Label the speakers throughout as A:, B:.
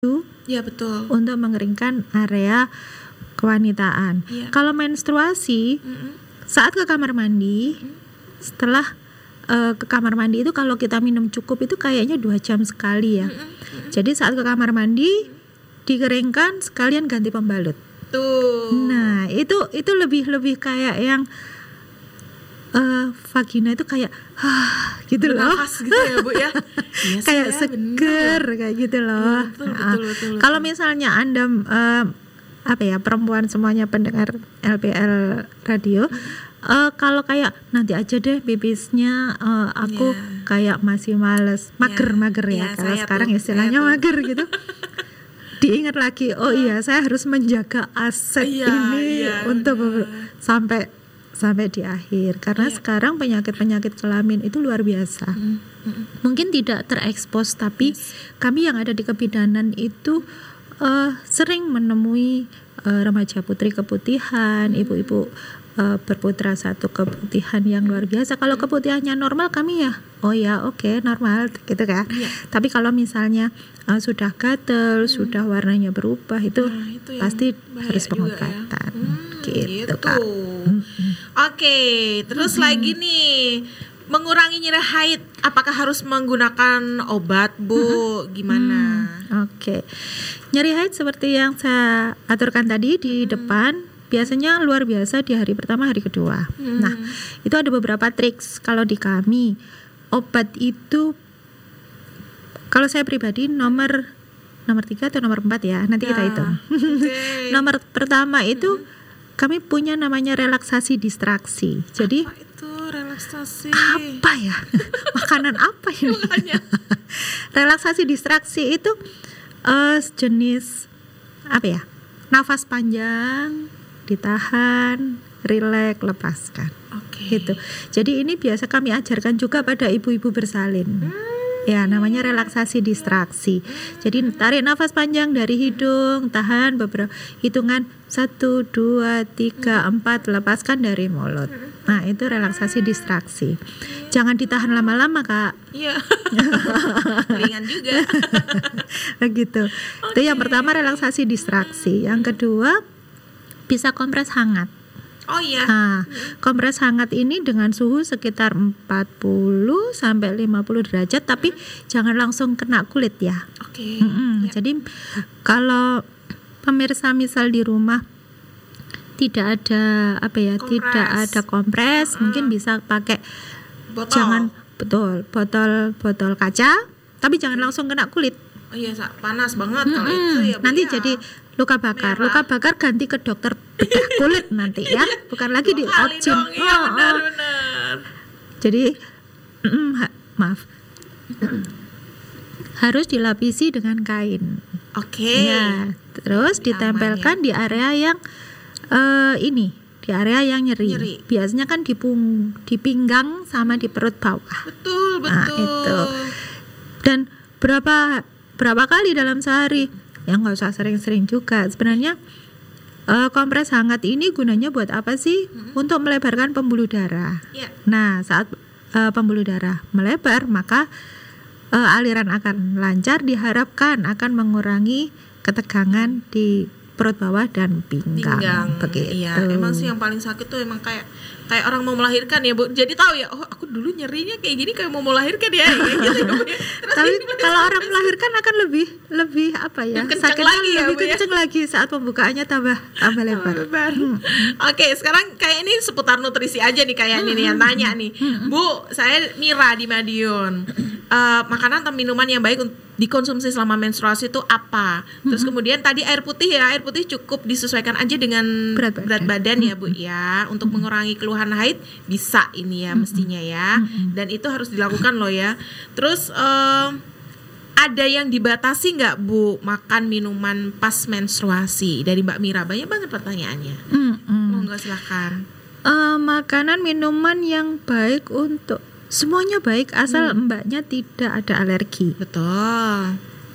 A: Ya betul.
B: Untuk mengeringkan area kewanitaan. Kalau menstruasi, saat ke kamar mandi, setelah ke kamar mandi itu kalau kita minum cukup itu kayaknya 2 jam sekali ya. Jadi saat ke kamar mandi dikeringkan sekalian ganti pembalut.
A: Tuh.
B: Nah itu lebih kayak yang vagina itu kayak gitu loh.
A: Bernafas gitu ya Bu ya. Yes,
B: kayak
A: ya,
B: seger kayak gitu loh.
A: Betul.
B: Kalau misalnya Anda perempuan semuanya pendengar LPL radio, kalau kayak nanti aja deh pipisnya, aku kayak masih males, mager ya. Kalau sekarang istilahnya mager gitu. Diingat lagi, saya harus menjaga aset ini untuk sampai di akhir, karena sekarang penyakit kelamin itu luar biasa. Mungkin tidak terekspos, tapi kami yang ada di kebidanan itu sering menemui remaja putri keputihan, ibu-ibu berputra satu keputihan yang luar biasa. Kalau keputihannya normal kami normal gitu kan. Tapi kalau misalnya sudah gatel, sudah warnanya berubah, itu pasti harus pengobatan gitu Kak.
A: Oke, terus lagi nih, mengurangi nyeri haid, apakah harus menggunakan obat Bu? Gimana?
B: Oke. Nyeri haid seperti yang saya aturkan tadi di depan, biasanya luar biasa di hari pertama, hari kedua. Nah, itu ada beberapa triks. Kalau di kami, obat itu kalau saya pribadi nomor 3 atau nomor 4 ya, nanti kita hitung. Nomor pertama itu kami punya namanya relaksasi distraksi. Jadi
A: apa itu relaksasi?
B: Apa ya? Makanan apa ini? Relaksasi distraksi itu jenis nafas panjang, ditahan, rileks, lepaskan. Gitu. Jadi ini biasa kami ajarkan juga pada ibu-ibu bersalin. Ya, namanya relaksasi distraksi. Jadi tarik nafas panjang dari hidung, tahan beberapa hitungan 1, 2, 3, 4, lepaskan dari mulut. Nah, itu relaksasi distraksi. Jangan ditahan lama-lama, Kak.
A: Iya. Ringan juga.
B: Begitu. Itu yang pertama, relaksasi distraksi. Yang kedua, bisa kompres hangat. Kompres hangat ini dengan suhu sekitar 40 sampai 50 derajat, tapi jangan langsung kena kulit ya. Jadi kalau pemirsa misal di rumah tidak ada tidak ada kompres, mungkin bisa pakai botol kaca, tapi jangan langsung kena kulit.
A: Panas banget kalau itu ya.
B: Nanti jadi luka bakar. Merah. Luka bakar ganti ke dokter bedah kulit nanti ya, bukan lagi di opsin.
A: Benar.
B: Jadi harus dilapisi dengan kain. Ya, terus ditempelkan di area yang di area yang nyeri. Biasanya kan di pinggang sama di perut bawah.
A: Betul.
B: Nah, itu. Dan berapa kali dalam sehari? Ya nggak usah sering-sering juga. Sebenarnya kompres hangat ini gunanya buat apa sih? Untuk melebarkan pembuluh darah. Nah, saat pembuluh darah melebar, maka aliran akan lancar, diharapkan akan mengurangi ketegangan di perut bawah dan pinggang. Begitu.
A: Iya, emang sih yang paling sakit tuh emang kayak orang mau melahirkan ya Bu. Jadi tahu ya, aku dulu nyerinya kayak gini kayak mau melahirkan ya, kayak gitu ya Bu.
B: Tapi kalau orang melahirkan akan lebih
A: sakit lagi ya Bu,
B: kenceng lagi saat pembukaannya tambah lebar.
A: Oke, sekarang kayak ini seputar nutrisi aja nih kayak ini yang tanya nih. Bu, saya Mira di Madiun. Makanan atau minuman yang baik dikonsumsi selama menstruasi itu apa? Terus kemudian tadi air putih cukup disesuaikan aja dengan berat badan ya Bu ya, untuk mengurangi keluhan haid bisa ini ya mestinya ya. Dan itu harus dilakukan loh ya. Terus ada yang dibatasi nggak Bu makan minuman pas menstruasi? Dari Mbak Mira banyak banget pertanyaannya. Monggo silakan.
B: Makanan minuman yang baik untuk semuanya baik asal mbaknya tidak ada alergi.
A: Betul.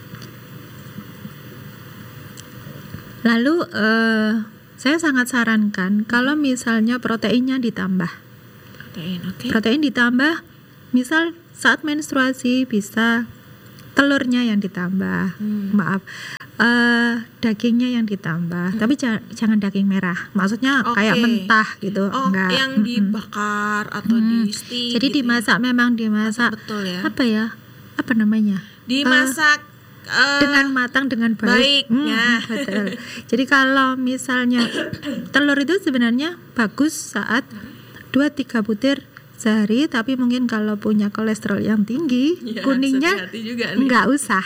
B: Lalu saya sangat sarankan kalau misalnya proteinnya ditambah. Protein ditambah, misal saat menstruasi bisa telurnya yang ditambah, maaf, dagingnya yang ditambah, tapi jangan daging merah. Maksudnya kayak mentah gitu, enggak.
A: Yang dibakar atau di steak.
B: Jadi gitu dimasak, memang dimasak.
A: Betul ya.
B: Apa namanya?
A: Dimasak
B: dengan matang dengan baik.
A: Ya.
B: Betul. Jadi kalau misalnya telur itu sebenarnya bagus saat 2-3 butir sehari, tapi mungkin kalau punya kolesterol yang tinggi, kuningnya nggak usah.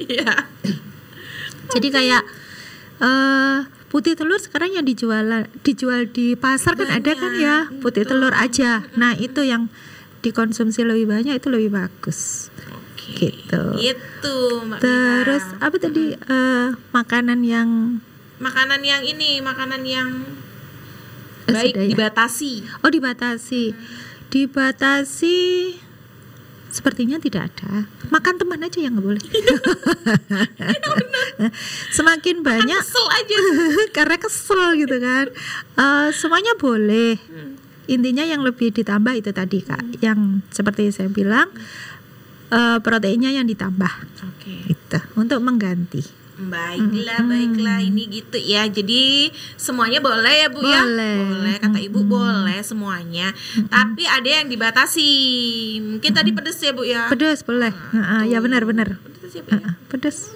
B: Jadi kayak putih telur sekarang yang dijual di pasar kan ada kan ya, putih telur aja. Nah itu yang dikonsumsi lebih banyak, itu lebih bagus. Gitu.
A: Itu Mbak
B: Terus
A: Mira.
B: apa tadi makanan yang
A: baik
B: ya?
A: dibatasi.
B: Oh dibatasi sepertinya tidak ada. Makan teman aja yang nggak boleh. Semakin banyak
A: kesel aja.
B: Karena kesel gitu kan. Semuanya boleh. Intinya yang lebih ditambah itu tadi Kak, yang seperti saya bilang, proteinnya yang ditambah. Gitu, untuk mengganti.
A: Baiklah ini gitu ya. Jadi semuanya boleh ya Bu ya? Boleh, kata Ibu boleh semuanya. Tapi ada yang dibatasi. Mungkin tadi pedes ya Bu ya?
B: Pedes boleh. Ya benar.
A: Pedes ya Bu ya?
B: Pedes.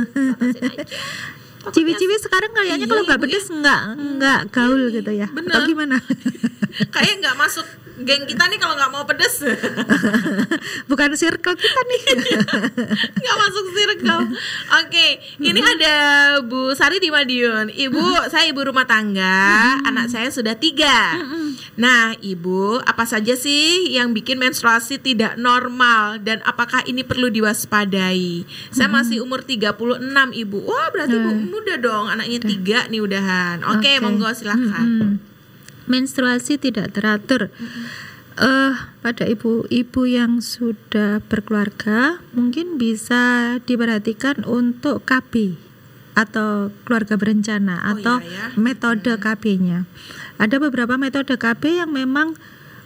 B: Ciwi-ciwi sekarang kayaknya kalau nggak pedes nggak gaul gitu ya.
A: Bener.
B: Atau gimana?
A: Kayak nggak masuk geng kita nih kalau nggak mau pedes.
B: Bukan circle kita nih.
A: Nggak masuk circle. Oke, ini ada Bu Sari di Madiun. Ibu, saya ibu rumah tangga. Anak saya sudah 3. Nah, Ibu, apa saja sih yang bikin menstruasi tidak normal dan apakah ini perlu diwaspadai? Saya masih umur 36, Ibu. Wah, berarti Ibu muda dong. Anaknya 3 nih udahan. Oke, monggo silahkan.
B: Menstruasi tidak teratur. Pada ibu-ibu yang sudah berkeluarga mungkin bisa diperhatikan untuk KB atau keluarga berencana atau metode KB-nya. Ada beberapa metode KB yang memang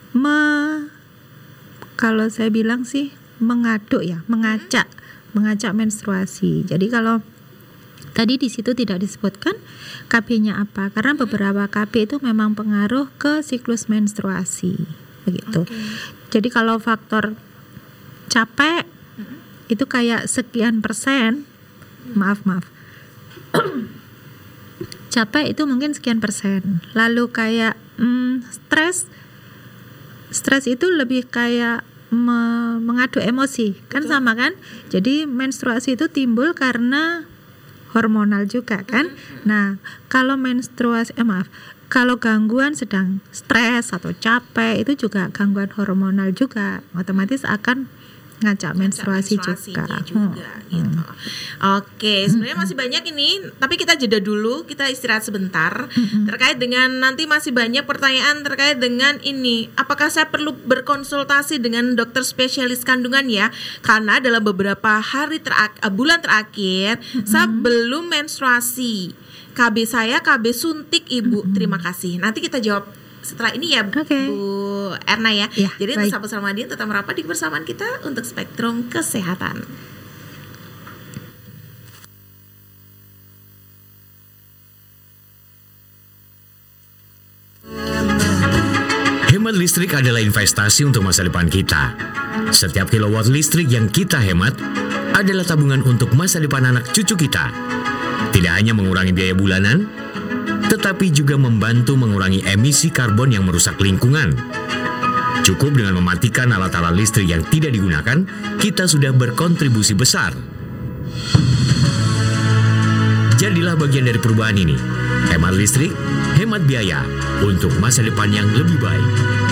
B: kalau saya bilang sih mengacak menstruasi. Jadi kalau tadi di situ tidak disebutkan KB-nya apa, karena beberapa KB itu memang pengaruh ke siklus menstruasi, begitu. Jadi kalau faktor capek itu kayak sekian persen, maaf, capek itu mungkin sekian persen. Lalu kayak stres itu lebih kayak mengadu emosi, kan sama kan? Jadi menstruasi itu timbul karena hormonal juga kan. Nah, kalau kalau gangguan sedang stres atau capek itu juga gangguan hormonal juga, otomatis akan ngacak menstruasi juga.
A: Gitu. Oke, sebenarnya masih banyak ini, tapi kita jeda dulu, kita istirahat sebentar. Terkait dengan nanti masih banyak pertanyaan terkait dengan ini. Apakah saya perlu berkonsultasi dengan dokter spesialis kandungan ya? Karena dalam beberapa hari bulan terakhir saya belum menstruasi. KB saya KB suntik Ibu. Terima kasih. Nanti kita jawab setelah ini ya Bu Erna ya. Jadi untuk sahabat Salmadion tetap merapat di kebersamaan kita untuk Spektrum Kesehatan.
C: Hemat listrik adalah investasi untuk masa depan kita. Setiap kilowatt listrik yang kita hemat adalah tabungan untuk masa depan anak cucu kita. Tidak hanya mengurangi biaya bulanan, tetapi juga membantu mengurangi emisi karbon yang merusak lingkungan. Cukup dengan mematikan alat-alat listrik yang tidak digunakan, kita sudah berkontribusi besar. Jadilah bagian dari perubahan ini. Hemat listrik, hemat biaya, untuk masa depan yang lebih baik.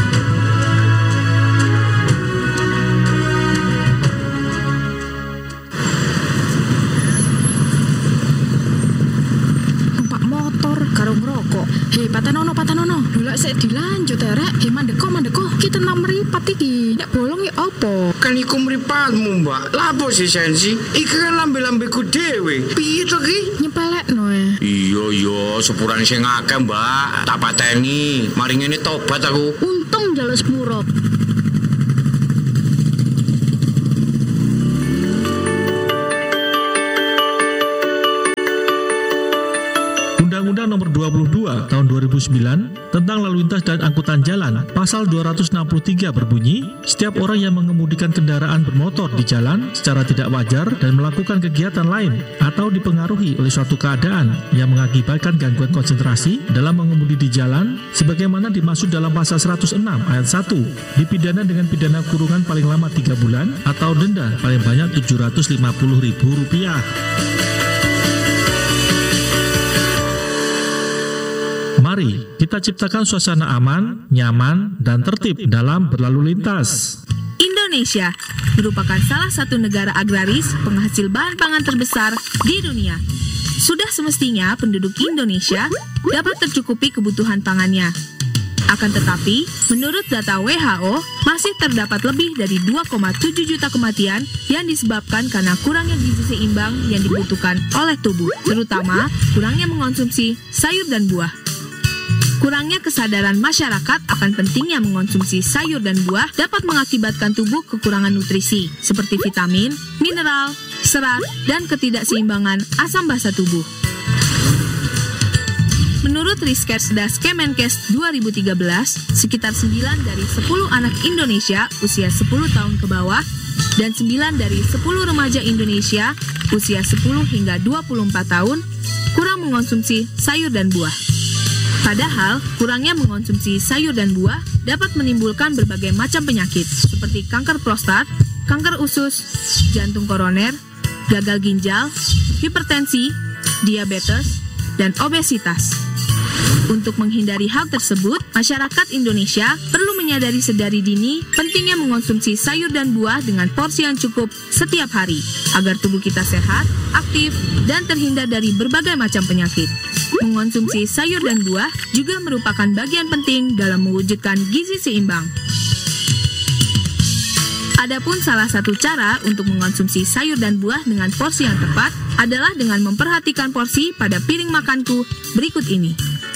D: Patanono, dulak sik dilanjut rek. Mandeko, kita nang mripat iki. Nek bolong ya apa?
E: Kan iku mripatmu, Mbak. Lapo sih sensi? Iki kan lambe-lambeku dhewe. Piye to ki?
D: Nyepelekno e.
E: Iya, sepurane sing akeh, Mbak. Tak pateni. Mari ngene tobat aku.
D: Untung njaluk sepuro.
F: 2 tahun 2009 tentang lalu lintas dan angkutan jalan, pasal 263 berbunyi, setiap orang yang mengemudikan kendaraan bermotor di jalan secara tidak wajar dan melakukan kegiatan lain atau dipengaruhi oleh suatu keadaan yang mengakibatkan gangguan konsentrasi dalam mengemudi di jalan sebagaimana dimaksud dalam pasal 106 ayat 1 dipidana dengan pidana kurungan paling lama 3 bulan atau denda paling banyak Rp750.000. Mari kita ciptakan suasana aman, nyaman, dan tertib dalam berlalu lintas.
A: Indonesia merupakan salah satu negara agraris penghasil bahan pangan terbesar di dunia. Sudah semestinya penduduk Indonesia dapat tercukupi kebutuhan pangannya. Akan tetapi, menurut data WHO, masih terdapat lebih dari 2,7 juta kematian yang disebabkan karena kurangnya gizi seimbang yang dibutuhkan oleh tubuh, terutama kurangnya mengonsumsi sayur dan buah. Kurangnya kesadaran masyarakat akan pentingnya mengonsumsi sayur dan buah dapat mengakibatkan tubuh kekurangan nutrisi, seperti vitamin, mineral, serat, dan ketidakseimbangan asam basa tubuh. Menurut Riskersdas Kemenkes 2013, sekitar 9 dari 10 anak Indonesia usia 10 tahun ke bawah dan 9 dari 10 remaja Indonesia usia 10 hingga 24 tahun kurang mengonsumsi sayur dan buah. Padahal, kurangnya mengonsumsi sayur dan buah dapat menimbulkan berbagai macam penyakit seperti kanker prostat, kanker usus, jantung koroner, gagal ginjal, hipertensi, diabetes, dan obesitas. Untuk menghindari hal tersebut, masyarakat Indonesia perlu menyadari sedari dini pentingnya mengonsumsi sayur dan buah dengan porsi yang cukup setiap hari, agar tubuh kita sehat, aktif, dan terhindar dari berbagai macam penyakit. Mengonsumsi sayur dan buah juga merupakan bagian penting dalam mewujudkan gizi seimbang. Adapun salah satu cara untuk mengonsumsi sayur dan buah dengan porsi yang tepat adalah dengan memperhatikan porsi pada piring makanku berikut ini.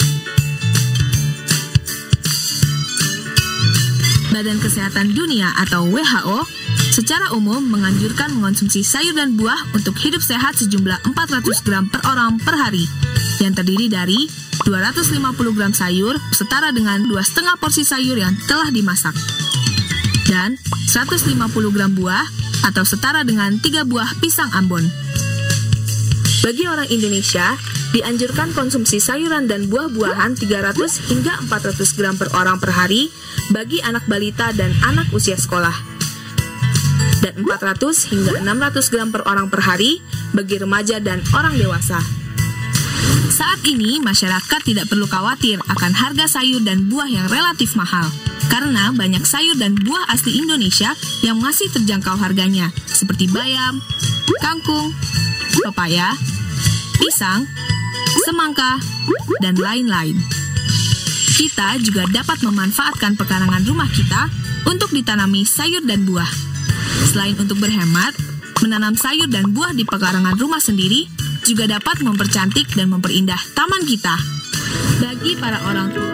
A: Badan Kesehatan Dunia atau WHO secara umum menganjurkan mengonsumsi sayur dan buah untuk hidup sehat sejumlah 400 gram per orang per hari, yang terdiri dari 250 gram sayur setara dengan 2,5 porsi sayur yang telah dimasak, dan 150 gram buah atau setara dengan 3 buah pisang Ambon. Bagi orang Indonesia, dianjurkan konsumsi sayuran dan buah-buahan 300 hingga 400 gram per orang per hari bagi anak balita dan anak usia sekolah, dan 400 hingga 600 gram per orang per hari bagi remaja dan orang dewasa. Saat ini, masyarakat tidak perlu khawatir akan harga sayur dan buah yang relatif mahal, karena banyak sayur dan buah asli Indonesia yang masih terjangkau harganya, seperti bayam, kangkung, pepaya, pisang, semangka, dan lain-lain. Kita juga dapat memanfaatkan pekarangan rumah kita untuk ditanami sayur dan buah. Selain untuk berhemat, menanam sayur dan buah di pekarangan rumah sendiri juga dapat mempercantik dan memperindah taman kita. Bagi para orang tua,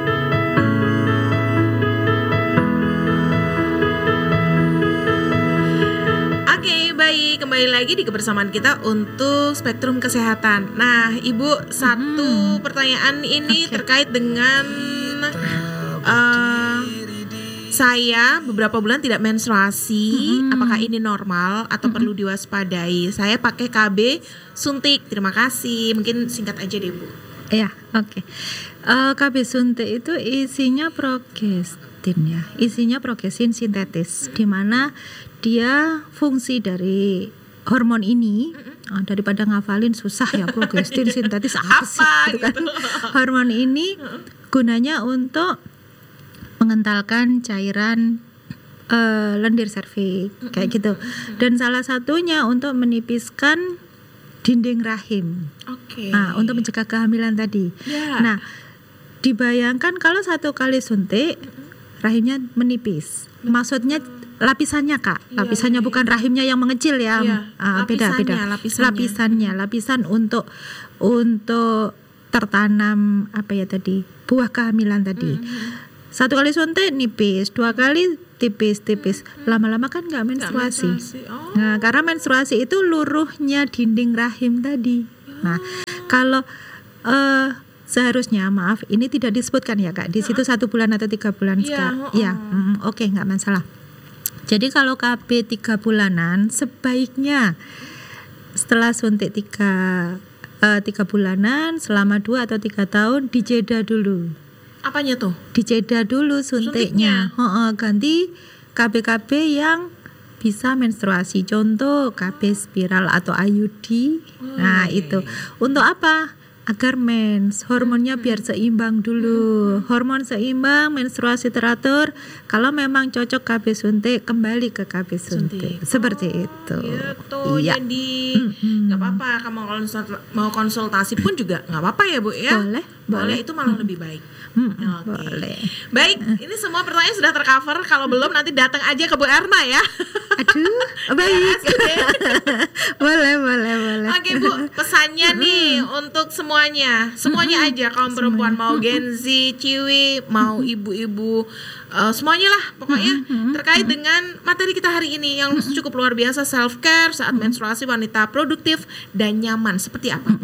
A: baik, kembali lagi di kebersamaan kita untuk Spektrum Kesehatan. Nah, Ibu, satu pertanyaan ini terkait dengan saya beberapa bulan tidak menstruasi. Apakah ini normal atau perlu diwaspadai? Saya pakai KB suntik. Terima kasih. Mungkin singkat aja deh, Bu.
B: Ya, oke. KB suntik itu isinya progestin ya. Isinya progestin sintetis, di mana dia fungsi dari hormon ini daripada ngafalin susah ya, progestin sintetis apa sih gitu kan. Hormon ini gunanya untuk mengentalkan cairan lendir serviks kayak gitu, dan salah satunya untuk menipiskan dinding rahim. Nah, untuk mencegah kehamilan tadi. Nah, dibayangkan kalau 1 kali suntik rahimnya menipis. Maksudnya lapisannya, Kak. Lapisannya bukan rahimnya yang mengecil ya. Beda. Lapisan untuk tertanam buah kehamilan tadi. 1 kali suntik nipis, 2 kali tipis. Lama-lama kan nggak menstruasi. Nah, karena menstruasi itu luruhnya dinding rahim tadi. Nah, kalau seharusnya maaf ini tidak disebutkan ya Kak di situ 1 bulan atau 3 bulan
A: Iya,
B: ya. Oke, nggak masalah. Jadi kalau KB 3 bulanan sebaiknya setelah suntik 3 bulanan selama 2 atau 3 tahun dijeda dulu.
A: Apanya tuh?
B: Dijeda dulu suntiknya. Ganti KB-KB yang bisa menstruasi. Contoh KB spiral atau IUD. Nah, itu. Untuk apa? Agar hormonnya biar seimbang dulu. Hormon seimbang, menstruasi teratur. Kalau memang cocok KB suntik, kembali ke KB suntik. Seperti itu.
A: Gitu.
B: Iya.
A: Jadi nggak apa-apa. Kamu mau konsultasi pun juga nggak apa-apa ya Bu ya. Boleh. Itu malah lebih baik. Oke.
B: Boleh.
A: Baik, ini semua pertanyaan sudah tercover. Kalau belum nanti datang aja ke Bu Erna ya.
B: Aduh, baik. boleh.
A: Oke Bu, pesannya nih untuk semuanya aja kaum perempuan, mau Gen Z, Ciwi, mau ibu-ibu, semuanya lah pokoknya terkait dengan materi kita hari ini yang cukup luar biasa, self care saat menstruasi, wanita produktif dan nyaman seperti apa?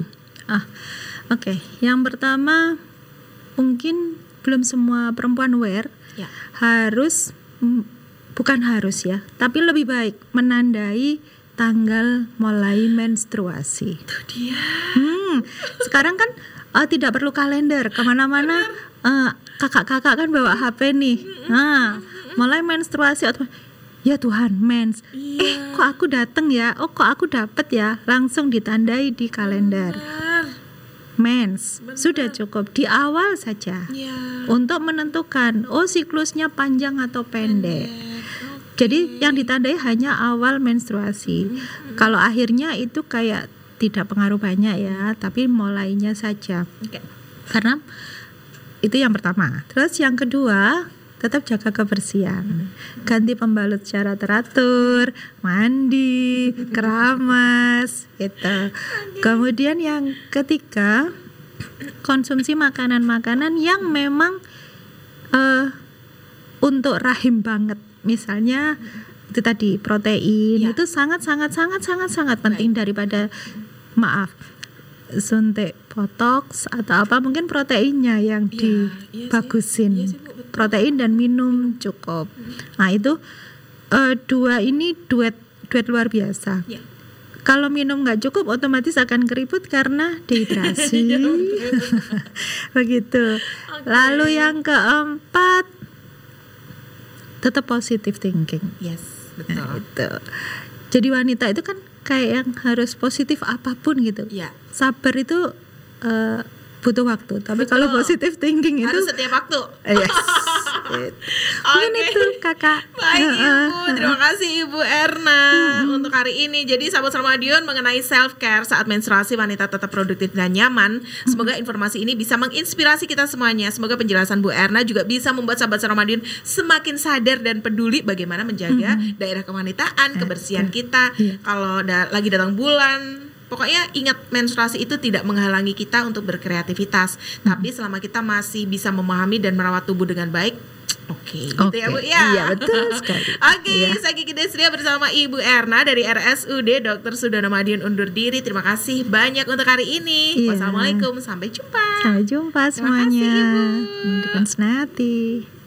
B: Oke. Yang pertama mungkin belum semua perempuan aware harus bukan harus ya, tapi lebih baik menandai tanggal mulai menstruasi.
A: Itu dia.
B: Sekarang kan tidak perlu kalender kemana-mana. Kakak-kakak kan bawa HP nih. Mulai menstruasi atau ya Tuhan mens. Kok aku datang ya? Kok aku dapat ya? Langsung ditandai di kalender. Mens sudah cukup di awal saja untuk menentukan siklusnya panjang atau pendek. Jadi yang ditandai hanya awal menstruasi. Kalau akhirnya itu kayak tidak pengaruh banyak ya, tapi mulainya saja. Karena itu yang pertama. Terus yang kedua, tetap jaga kebersihan. Ganti pembalut secara teratur, mandi, keramas, gitu. Kemudian yang ketiga, konsumsi makanan-makanan yang memang untuk rahim banget. Misalnya itu tadi protein itu sangat penting daripada suntik botox atau apa, mungkin proteinnya yang dibagusin. Protein dan minum cukup. Nah itu dua ini duet luar biasa. Kalau minum nggak cukup otomatis akan keriput karena dehidrasi. Begitu. Lalu yang keempat, tetap positive thinking.
A: Betul.
B: Nah, itu. Jadi wanita itu kan kayak yang harus positif apapun gitu. Sabar itu butuh waktu. Tapi kalau positive thinking
A: harus
B: itu
A: setiap waktu.
B: Yes. Mungkin itu Kakak.
A: Baik Ibu, terima kasih Ibu Erna untuk hari ini. Jadi sahabat Ramadan mengenai self care saat menstruasi, wanita tetap produktif dan nyaman. Semoga informasi ini bisa menginspirasi kita semuanya. Semoga penjelasan Bu Erna juga bisa membuat sahabat Ramadan semakin sadar dan peduli bagaimana menjaga daerah kewanitaan, kebersihan kita. Kalau lagi datang bulan, pokoknya ingat menstruasi itu tidak menghalangi kita untuk berkreativitas. Tapi selama kita masih bisa memahami dan merawat tubuh dengan baik, gitu ya Bu ya.
B: Iya betul sekali.
A: Saya Kiki Desria bersama Ibu Erna dari RSUD Dr. Sudono Madiun undur diri. Terima kasih banyak untuk hari ini. Wassalamualaikum, sampai jumpa.
B: Sampai jumpa semuanya.
A: Terima kasih Ibu.
B: Senati.